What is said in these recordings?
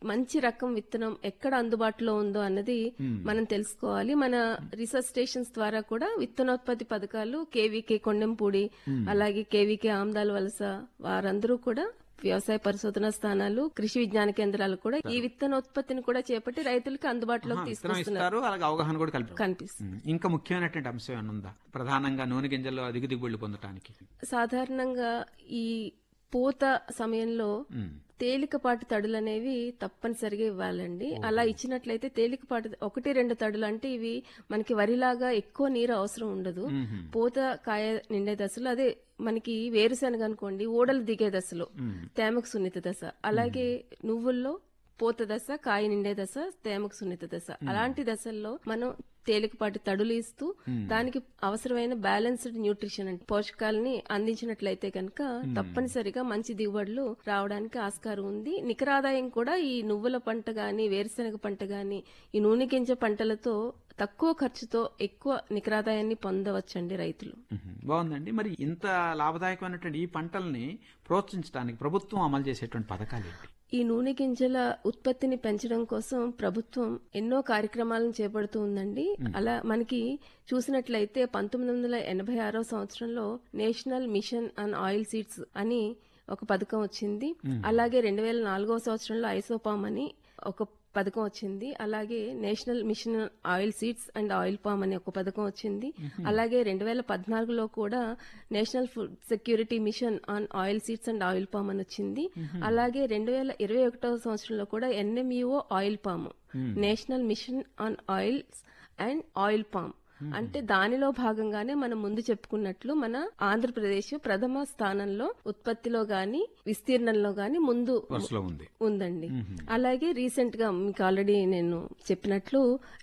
మంచి రకం విత్తనం ఎక్కడ అందుబాటులో ఉందో అన్నది మనం తెలుసుకోవాలి. మన రీసెర్చ్ స్టేషన్స్ ద్వారా కూడా విత్తనోత్పత్తి పథకాలు కేవీకే కొండెంపూడి, అలాగే కేవీకే ఆమ్దాల వలస వారందరూ కూడా వ్యవసాయ పరిశోధన స్థానాలు, కృషి విజ్ఞాన కేంద్రాలు కూడా ఈ విత్తనోత్పత్తిని కూడా చేపట్టి రైతులకు అందుబాటులోకి తీసుకొస్తున్నారు. అలాగే అవగాహన కూడా కనిపిస్తుంది. ఇంకా ముఖ్యమైనటువంటి అంశం ఏమైనా ఉందా ప్రధానంగా నూనె గింజల్లో అధిక దిగుబడులు పొందడానికి? సాధారణంగా ఈ పూత సమయంలో తేలికపాటి తడులు అనేవి తప్పనిసరిగా ఇవ్వాలండి. అలా ఇచ్చినట్లయితే తేలికపాటి 1-2 తడులు అంటే ఇవి మనకి వరిలాగా ఎక్కువ నీరు అవసరం ఉండదు. పూత కాయ నిండే దశలో, అదే మనకి వేరుశనగ అనుకోండి ఊడలు దిగే దశలో తేమకు సున్నిత దశ, అలాగే నువ్వుల్లో పూత దశ, కాయ నిండే దశ, తేమకు సున్నిత దశ, అలాంటి దశల్లో మనం తేలికపాటి తడులు ఇస్తూ దానికి అవసరమైన బ్యాలెన్స్డ్ న్యూట్రిషన్ అంటే పోషకాలని అందించినట్లయితే కనుక తప్పనిసరిగా మంచి దిగుబడులు రావడానికి ఆస్కారం ఉంది. నికరాదాయం కూడా ఈ నువ్వుల పంట గాని, వేరుశనగ పంట గాని, ఈ నూనె గింజ పంటలతో తక్కువ ఖర్చుతో ఎక్కువ నికరాదాయాన్ని పొందవచ్చండి రైతులు. బాగుందండి. మరి ఇంత లాభదాయకమైనటువంటి ఈ పంటల్ని ప్రోత్సహించడానికి ప్రభుత్వం అమలు చేసేటువంటి పథకాలు ఏంటి? ఈ నూనె గింజల ఉత్పత్తిని పెంచడం కోసం ప్రభుత్వం ఎన్నో కార్యక్రమాలను చేపడుతూ ఉందండి. అలా మనకి చూసినట్లయితే 1986 సంవత్సరంలో national mission on oil seeds అని ఒక పథకం వచ్చింది. అలాగే 2004 సంవత్సరంలో ఐసోపామ్ అని ఒక పథకం వచ్చింది. అలాగే national mission oil seeds and oil palm అనే ఒక పథకం వచ్చింది. అలాగే 2014లో కూడా national food security mission on oil seeds and oil palm అని వచ్చింది. అలాగే 2021 సంవత్సరంలో కూడా NMEO oil palm, national mission on oils and oil palm, అంటే దానిలో భాగంగానే మనం ముందు చెప్పుకున్నట్లు మన ఆంధ్రప్రదేశ్ ప్రథమ స్థానంలో ఉత్పత్తిలో గాని విస్తీర్ణంలో గాని ముందు ఉందండి. అలాగే రీసెంట్ గా మీకు ఆల్రెడీ నేను చెప్పినట్లు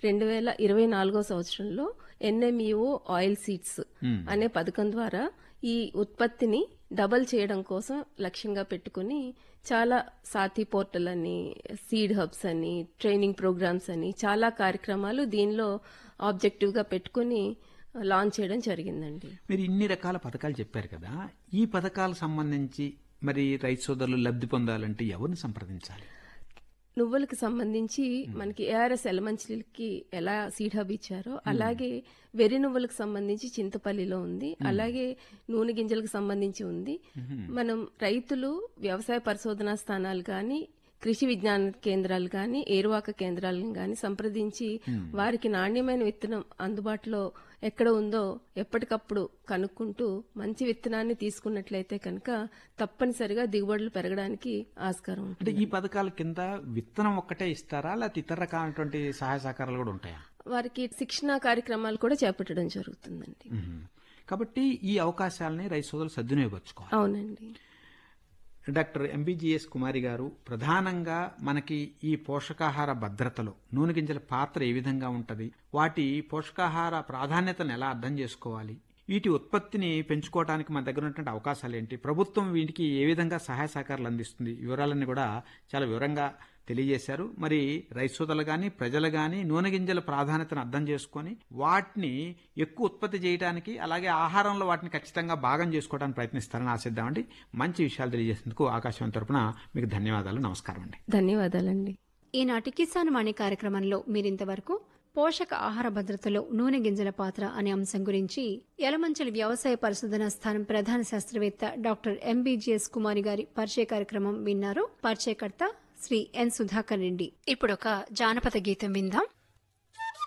2024 సంవత్సరంలో ఎన్ఎంఈఓ ఆయిల్ సీడ్స్ అనే పథకం ద్వారా ఈ ఉత్పత్తిని డబల్ చేయడం కోసం లక్ష్యంగా పెట్టుకుని చాలా సాథీ పోర్టల్ అని, సీడ్ హబ్స్ అని, ట్రైనింగ్ ప్రోగ్రామ్స్ అని చాలా కార్యక్రమాలు దీనిలో ఆబ్జెక్టివ్ గా పెట్టుకుని లాంచ్ చేయడం జరిగిందండి. మీరు ఇన్ని రకాల పథకాలు చెప్పారు కదా, ఈ పథకాలకు సంబంధించి మరి రైతు సోదరులు లబ్ధి పొందాలంటే ఎవరిని సంప్రదించాలి? నువ్వులకి సంబంధించి మనకి ఏఆర్ఎస్ ఎలమంచిలికి ఎలా సీడ్ హబ్ ఇచ్చారో అలాగే వెర్రి నువ్వులకు సంబంధించి చింతపల్లిలో ఉంది, అలాగే నూనె గింజలకు సంబంధించి ఉంది. మనం రైతులు వ్యవసాయ పరిశోధనా స్థానాలు గాని, కృషి విజ్ఞాన కేంద్రాలు గాని, ఏరువాక కేంద్రాలను గాని సంప్రదించి వారికి నాణ్యమైన విత్తనం అందుబాటులో ఎక్కడ ఉందో ఎప్పటికప్పుడు కనుక్కుంటూ మంచి విత్తనాన్ని తీసుకున్నట్లయితే కనుక తప్పనిసరిగా దిగుబడులు పెరగడానికి ఆస్కారం ఉంటుంది. అంటే ఈ పథకాల కింద విత్తనం ఒక్కటే ఇస్తారా, లేకపోతే ఇతర రకాలైనటువంటి సహాయ సహకారాలు కూడా ఉంటాయా? వారికి శిక్షణా కార్యక్రమాలు కూడా చేపట్టడం జరుగుతుందండి. కాబట్టి ఈ అవకాశాలని రైతు సోదరులు సద్వినియోగపరచుకోవాలి. అవునండి. డాక్టర్ ఎంబీజీఎస్ కుమారి గారు, ప్రధానంగా మనకి ఈ పోషకాహార భద్రతలో నూనె గింజల పాత్ర ఏ విధంగా ఉంటది, వాటి పోషకాహార ప్రాధాన్యతను ఎలా అర్థం చేసుకోవాలి, వీటి ఉత్పత్తిని పెంచుకోవడానికి మన దగ్గర ఉన్నటువంటి అవకాశాలు ఏంటి, ప్రభుత్వం వీటికి ఏ విధంగా సహాయ సహకారాలు అందిస్తుంది, వివరాలన్నీ కూడా చాలా వివరంగా తెలియజేశారు. మరి రైతు సోదరులు గాని, ప్రజలు గాని నూనె గింజల ప్రాధాన్యతను అర్థం చేసుకుని వాటిని ఎక్కువ ఉత్పత్తి చేయడానికి, అలాగే ఆహారంలో వాటిని ఖచ్చితంగా భాగం చేసుకోవడానికి ప్రయత్నిస్తారని ఆశిద్దామండి. మంచి విషయాలు తెలియజేసేందుకు ఆకాశవాణి తరపున మీకు ధన్యవాదాలు. నమస్కారం అండి. ధన్యవాదాలండి. ఈనాటి కిసాన్ వాణి కార్యక్రమంలో మీరింతవరకు పోషక ఆహార భద్రతలో నూనె గింజల పాత్ర అనే అంశం గురించి యలమంచిలి వ్యవసాయ పరిశోధనా స్థానం ప్రధాన శాస్త్రవేత్త డాక్టర్ ఎంబీజీఎస్ కుమారి గారి పరిచయ కార్యక్రమం విన్నారు. పరిచయకర్త శ్రీ ఎన్ సుధాకర్ రెడ్డి. ఇప్పుడొక జానపద గీతం విందాం.